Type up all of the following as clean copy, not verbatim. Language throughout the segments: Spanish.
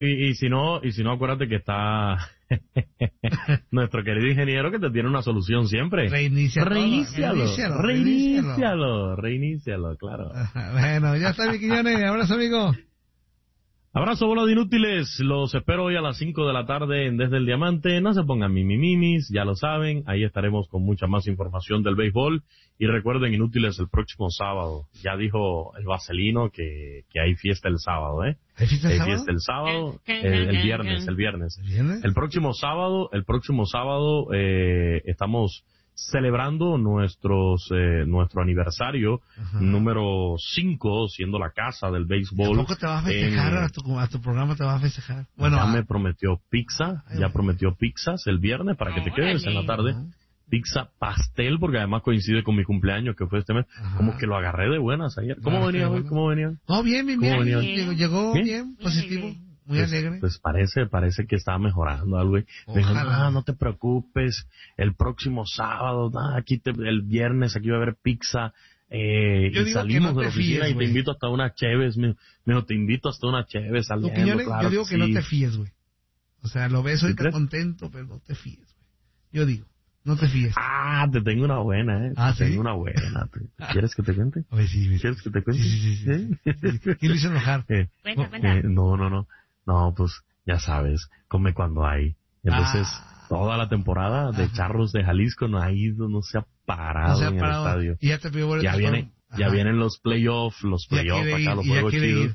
Y si no, acuérdate que está nuestro querido ingeniero que te tiene una solución siempre. Reinícialo, claro. Bueno, ya está, mi Quiñones. Abrazo, amigo. Abrazo, bola de inútiles. Los espero hoy a las 5 de la tarde en Desde el Diamante. No se pongan mimimis, ya lo saben. Ahí estaremos con mucha más información del béisbol. Y recuerden, inútiles, el próximo sábado. Ya dijo el Vaselino que hay fiesta el sábado, ¿eh? ¿Hay fiesta el sábado? Fiesta el sábado, el viernes. ¿El viernes? El próximo sábado, estamos celebrando nuestro aniversario número 5, siendo la casa del béisbol. ¿Tampoco te vas a festejar a tu programa? ¿Te vas a festejar? Bueno, ya me prometió pizza, prometió pizzas el viernes para que te quedes en la tarde. Pizza, pastel, porque además coincide con mi cumpleaños, que fue este mes. Como que lo agarré de buenas ayer. ¿Cómo venía hoy? ¿Cómo venía? No, bien. Llegó bien, positivo. Muy alegre. Pues parece que estaba mejorando algo. Me dijo, no te preocupes, el próximo sábado, el viernes aquí va a haber pizza, y salimos de la oficina y te invito hasta una cheves, te invito hasta una cheves saliendo, claro. Yo digo que no te fíes, güey. O sea, lo ves hoy tan contento, pero no te fíes, güey. Yo digo, no te fíes. Te tengo una buena, ¿sí? Tengo una buena. ¿Quieres que te cuente? Sí. ¿Quieres que te cuente? Sí. ¿Quién lo hizo enojar? Cuenta. No, pues ya sabes, come cuando hay. Entonces, toda la temporada de Charros de Jalisco no ha ido, no se ha parado en el estadio. Y ya te pidió boletos. Ya vienen los playoffs acá, los juegos chidos.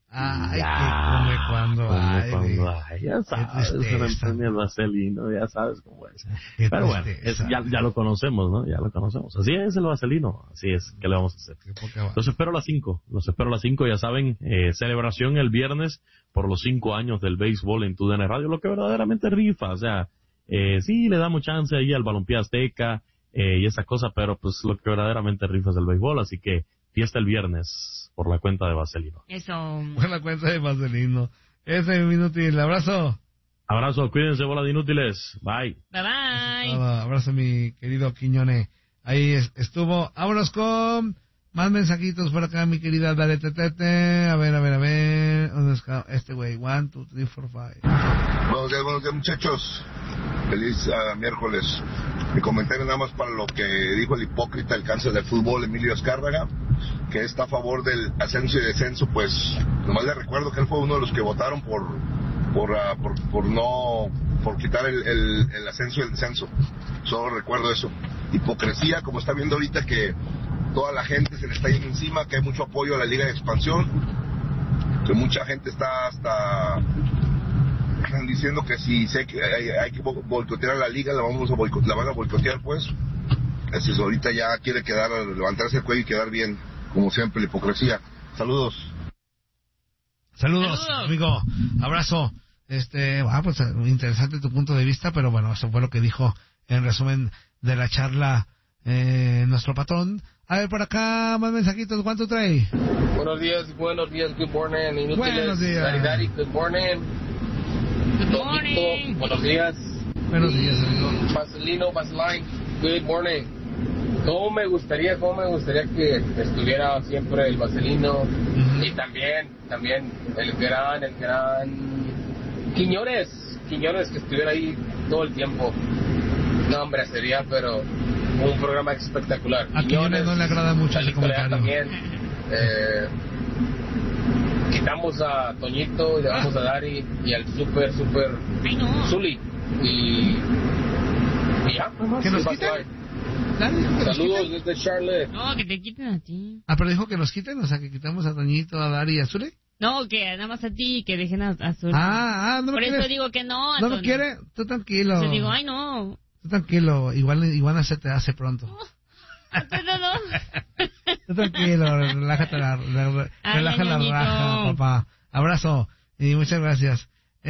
Come cuando hay. Ya sabes, el Vaselino, ya sabes cómo es. Pero bueno, ya lo conocemos, ¿no? Ya lo conocemos. Así es el Vaselino, así es. ¿Qué le vamos a hacer? Los espero a las 5, ya saben, celebración el viernes por los 5 años del béisbol en TUDN Radio, lo que verdaderamente rifa, o sea, sí le damos chance ahí al Balompié Azteca, y esas cosas, pero pues lo que verdaderamente rifa es el béisbol, así que fiesta el viernes por la cuenta de Vaselino. Eso. Por la cuenta de Vaselino. Ese es mi inútil. Abrazo. Abrazo, cuídense, bola de inútiles. Bye. Bye. Abrazo, mi querido Quiñone. Ahí estuvo. Vámonos con más mensajitos por acá, mi querida Daretetete. A ver. ¿Dónde está este güey? 1, 2, 3, 4, 5. Buenos días, muchachos. Feliz miércoles. Mi comentario nada más para lo que dijo el hipócrita, el cáncer del fútbol, Emilio Azcárraga, que está a favor del ascenso y descenso. Pues nomás le recuerdo que él fue uno de los que votaron por quitar el ascenso y el descenso. Solo recuerdo eso. Hipocresía, como está viendo ahorita que toda la gente se le está yendo encima, que hay mucho apoyo a la Liga de Expansión, que mucha gente está hasta diciendo que si sé que hay que boicotear a la liga, la van a boicotear, pues. Así es, ahorita ya quiere levantarse el cuello y quedar bien, como siempre, la hipocresía. Saludos, amigo. Abrazo. Pues interesante tu punto de vista, pero bueno, eso fue lo que dijo en resumen de la charla nuestro patrón. A ver, por acá, más mensajitos. ¿Cuánto trae? Buenos días, good morning. Buenos días. Daddy, good morning. Good morning. Buenos días. Buenos días, amigo. Vaseline, good morning. ¿Cómo me gustaría que estuviera siempre el Vaselino? Y también el gran Quiñones, que estuviera ahí todo el tiempo. No, hombre, sería pero un programa espectacular. A Quiñones no le agrada mucho ese comentario. También, quitamos a Toñito y le vamos a Dari y al super Zuli y ya. ¿Que nos quiten? Saludos desde Charlotte. No, que te quiten a ti. Pero dijo que nos quiten, o sea, que quitamos a Toñito, a Dari y a Zuli. No, que nada más a ti, que dejen a Zuli. No me Por quieres. eso digo que no, Antonio. ¿No me quiere? Tú tranquilo. Yo digo, ay, no. Tú tranquilo, igual se te hace pronto. No. Tú tranquilo, relájate relaja la raja, papá. Abrazo y muchas gracias.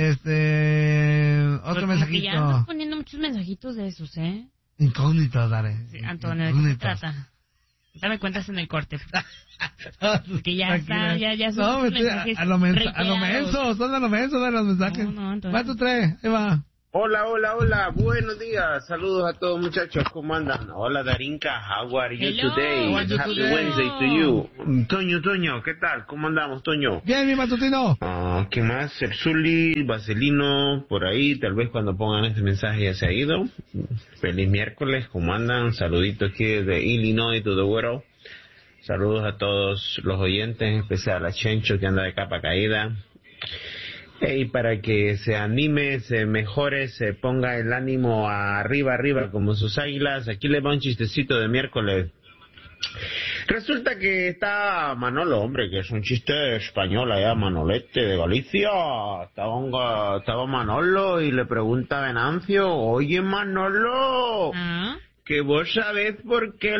Otro mensajito. Ya andas poniendo muchos mensajitos de esos, Incógnito, Dare. Sí, Antonio, ¿de qué se trata? Dame cuentas en el corte. Que ya está, ya son no, mensajes a lo menso, son a lo menso, de los mensajes. No, Antonio. ¿Cuánto trae? Ahí va. Hola, buenos días, saludos a todos muchachos, ¿cómo andan? Hola Darinka, how are you today? Happy Wednesday to you. Toño, ¿qué tal? ¿Cómo andamos, Toño? Bien, mi matutino. ¿Qué más? Erzuli, Vaselino, por ahí, tal vez cuando pongan este mensaje ya se ha ido. Feliz miércoles, ¿cómo andan? Saludito aquí de Illinois to the world. Saludos a todos los oyentes, en especial a Chencho que anda de capa caída. Y para que se anime, se mejore, se ponga el ánimo arriba, como sus águilas, aquí le va un chistecito de miércoles. Resulta que está Manolo, hombre, que es un chiste español allá, Manolete de Galicia. Estaba Manolo y le pregunta a Venancio, oye Manolo, que vos sabés por qué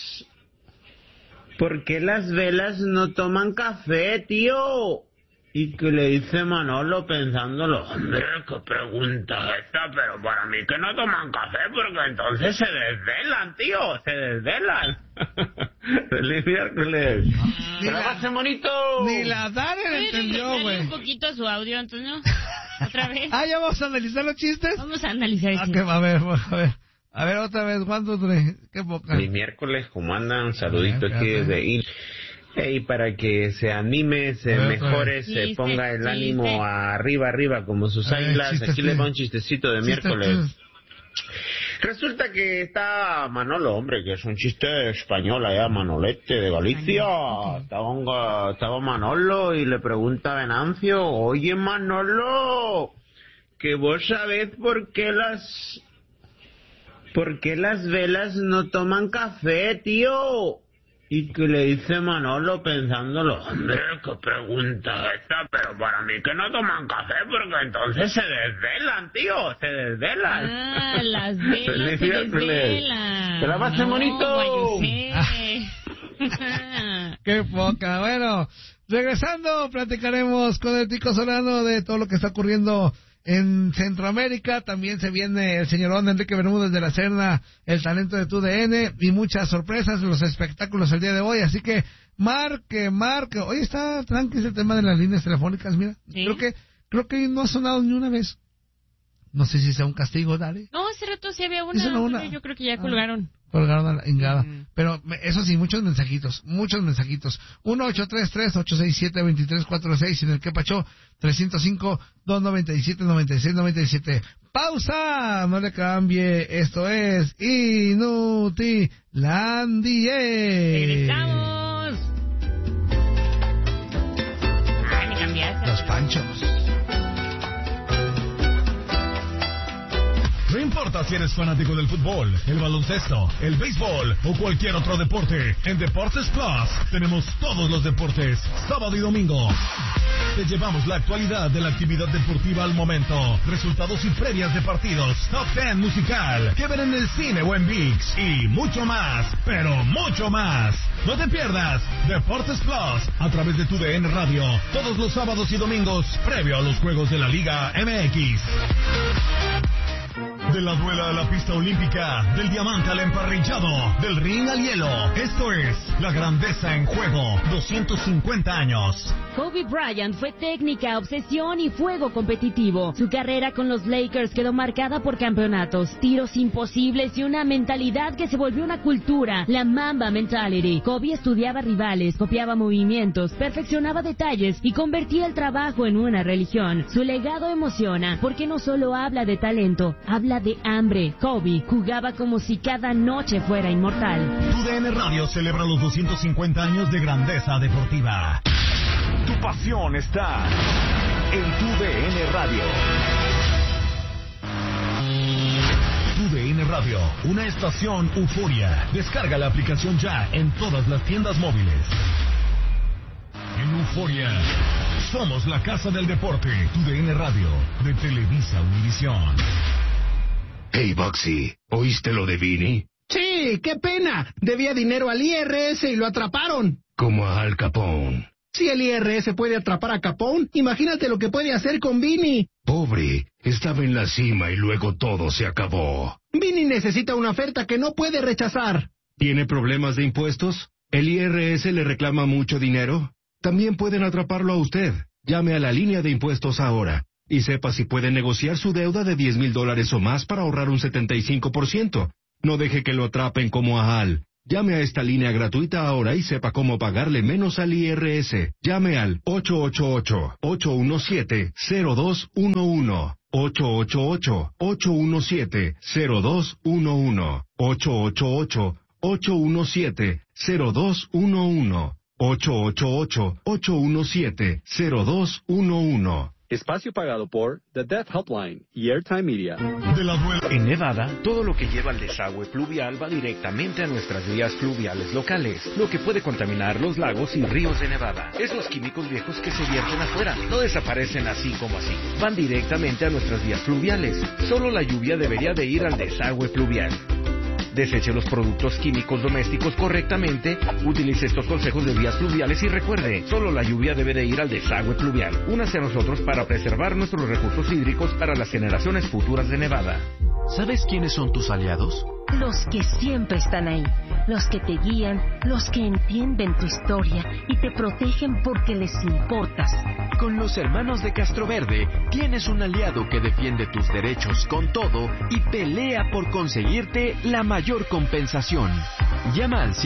las velas no toman café, tío. Y que le dice Manolo pensándolo, hombre, qué pregunta esta, pero para mí que no toman café, porque entonces se desvelan, tío, se desvelan. Feliz miércoles. ¡Que la pasen bonito! Ni la Darren entendió, güey. un poquito a su audio, Antonio. Otra vez. ¿Ya vamos a analizar los chistes? Vamos a analizar el chiste. A ver, otra vez, ¿cuánto trae? ¿Qué poca? Feliz miércoles, ¿cómo andan? Saludito aquí de Y para que se anime, se mejore, se ponga el ánimo arriba, como sus águilas. Aquí le va un chistecito de miércoles. Resulta que está Manolo, hombre, que es un chiste español allá, Manolete de Galicia. Estaba Manolo y le pregunta a Venancio, oye Manolo, que vos sabés por qué las velas no toman café, tío. Y que le dice Manolo pensándolo, hombre, qué pregunta esta, pero para mí que no toman café, porque entonces se desvelan, tío, se desvelan. Las velas se desvelan. ¡Que la pasen bonito! ¡Qué poca! Bueno, regresando, platicaremos con el Tico Solano de todo lo que está ocurriendo en Centroamérica. También se viene el señor Enrique Bermúdez de la Serna, el talento de TUDN, y muchas sorpresas, los espectáculos el día de hoy. Así que marque. Hoy está tranquilo el tema de las líneas telefónicas, mira. ¿Sí? Creo que no ha sonado ni una vez. No sé si sea un castigo, Dale. No, hace rato sí había una. Yo creo que ya colgaron. Colgaron a la ingada. Pero eso sí, muchos mensajitos. 1-833-867-2346 en el que pachó 305-297-9697. ¡Pausa! No le cambie. Esto es Inutilandie. ¡Regresamos! Me cambiaste. Los Panchos. No importa si eres fanático del fútbol, el baloncesto, el béisbol o cualquier otro deporte, en Deportes Plus tenemos todos los deportes, sábado y domingo. Te llevamos la actualidad de la actividad deportiva al momento, resultados y previas de partidos, top 10 musical, que ver en el cine o en ViX, y mucho más, pero mucho más. No te pierdas Deportes Plus a través de TUDN Radio, todos los sábados y domingos, previo a los Juegos de la Liga MX. De la duela a la pista olímpica, del diamante al emparrillado, del ring al hielo. Esto es la grandeza en juego, 250 años. Kobe Bryant fue técnica, obsesión y fuego competitivo. Su carrera con los Lakers quedó marcada por campeonatos, tiros imposibles y una mentalidad que se volvió una cultura, la Mamba Mentality. Kobe estudiaba rivales, copiaba movimientos, perfeccionaba detalles y convertía el trabajo en una religión. Su legado emociona porque no solo habla de talento, habla de hambre. Kobe jugaba como si cada noche fuera inmortal. TUDN Radio celebra los 250 años de grandeza deportiva. Tu pasión está en TUDN Radio. TUDN Radio, una estación euforia. Descarga la aplicación ya en todas las tiendas móviles. En Euforia, somos la casa del deporte. TUDN Radio, de Televisa Univisión. Hey, Boxy, ¿oíste lo de Vini? Sí, qué pena. Debía dinero al IRS y lo atraparon. Como a Al Capone. Si el IRS puede atrapar a Capone, imagínate lo que puede hacer con Vini. Pobre, estaba en la cima y luego todo se acabó. Vini necesita una oferta que no puede rechazar. ¿Tiene problemas de impuestos? ¿El IRS le reclama mucho dinero? También pueden atraparlo a usted. Llame a la línea de impuestos ahora. Y sepa si puede negociar su deuda de $10,000 o más para ahorrar un 75%. No deje que lo atrapen como a Al. Llame a esta línea gratuita ahora y sepa cómo pagarle menos al IRS. Llame al 888-817-0211. 888-817-0211. 888-817-0211. 888-817-0211. Espacio pagado por The Deaf Helpline y Airtime Media. En Nevada, todo lo que lleva al desagüe pluvial va directamente a nuestras vías fluviales locales, lo que puede contaminar los lagos y ríos de Nevada. Esos químicos viejos que se vierten afuera no desaparecen así como así. Van directamente a nuestras vías fluviales. Solo la lluvia debería de ir al desagüe pluvial. Deseche los productos químicos domésticos correctamente, utilice estos consejos de vías fluviales y recuerde, solo la lluvia debe de ir al desagüe pluvial. Únase a nosotros para preservar nuestros recursos hídricos para las generaciones futuras de Nevada. ¿Sabes quiénes son tus aliados? Los que siempre están ahí, los que te guían, los que entienden tu historia y te protegen porque les importas. Con los hermanos de Castroverde tienes un aliado que defiende tus derechos con todo y pelea por conseguirte la mayor compensación. Llama al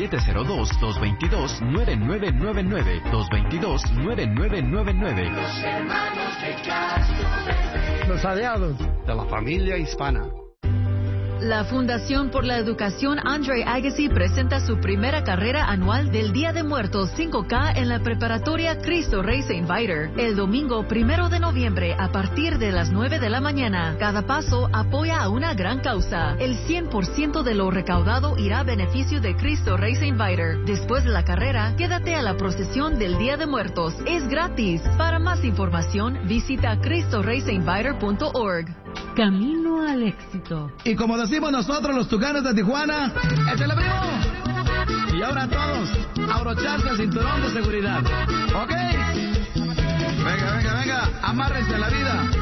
702-222-9999, 222-9999. Los hermanos de Castroverde. Los aliados de la familia hispana. La Fundación por la Educación Andre Agassi presenta su primera carrera anual del Día de Muertos 5K en la preparatoria Cristo Rey St. Viator, el domingo 1 de noviembre a partir de las 9 de la mañana. Cada paso apoya a una gran causa. El 100% de lo recaudado irá a beneficio de Cristo Rey St. Viator. Después de la carrera, quédate a la procesión del Día de Muertos. Es gratis. Para más información, visita CristoReyStViator.org. Camino al éxito. Y como decimos nosotros los Tucanes de Tijuana, ¡échale, primo! Y ahora todos, abrocharse el cinturón de seguridad. ¿Ok? Venga, amárrense a la vida.